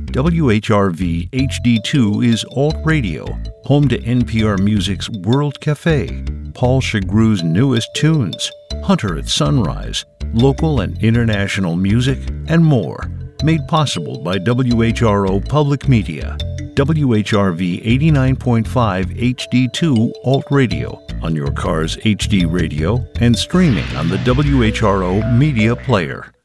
WHRV HD2 is Alt Radio, home to NPR Music's World Cafe, Paul Chagrew's newest tunes, Hunter at Sunrise, local and international music, and more. Made possible by WHRO Public Media. WHRV 89.5 HD2 Alt Radio on your car's HD radio and streaming on the WHRO Media Player.